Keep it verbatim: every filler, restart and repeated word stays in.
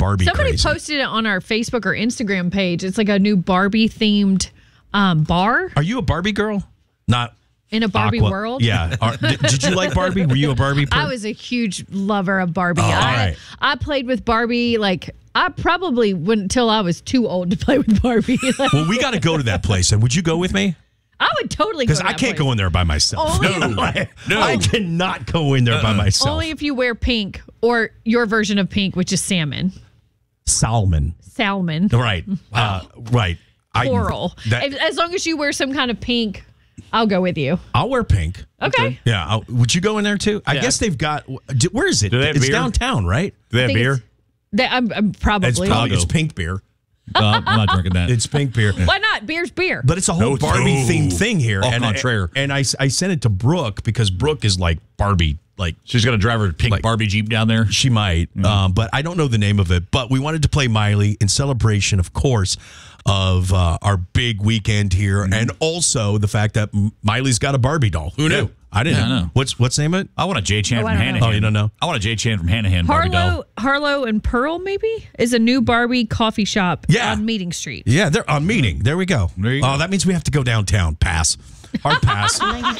Barbie Somebody crazy. posted it on our Facebook or Instagram page. It's like a new Barbie themed um, bar. Are you a Barbie girl? Not in a Barbie Aqua. world? Yeah. Are, did, did you like Barbie? Were you a Barbie person? I was a huge lover of Barbie. Oh, I, all right. I played with Barbie like I probably went until I was too old to play with Barbie. Like, Well, we got to go to that place. And would you go with me? I would totally go Because to I that can't place. go in there by myself. Only- no, I, No. I cannot go in there by myself. Only if you wear pink or your version of pink, which is salmon. Salmon. Salmon. Right. Uh, right. I- Coral. that- As- as long as you wear some kind of pink, I'll go with you. I'll wear pink. Okay. Yeah. I'll, would you go in there too? I Yeah. guess they've got. Where is it? Do they have It's beer? downtown, right? Do they I have think beer? it's- That, I'm, I'm probably. It's probably go. it's pink beer. Uh, I'm not drinking that. It's pink beer. Why not? Beer's beer. But it's a whole No, Barbie no. themed thing here. Au and contraire. I, and I, I sent it to Brooke because Brooke is like Barbie. Like She's going to drive her pink Like- Barbie Jeep down there. she might, um, but I don't know the name of it. But we wanted to play Miley in celebration, of course, of uh, our big weekend here, and also the fact that M- Miley's got a Barbie doll. Who knew? Yeah. I didn't Yeah, I know. know. What's what's the name of it? I want a J Chan Oh, from I don't know. Hanahan. Oh, you don't know? I want a J Chan from Hanahan Barbie doll. Harlow, Harlow and Pearl, maybe, is a new Barbie coffee shop Yeah. on Meeting Street. Yeah, they're on meeting. There we go. There you Oh, go. that means we have to go downtown. Pass. Hard pass.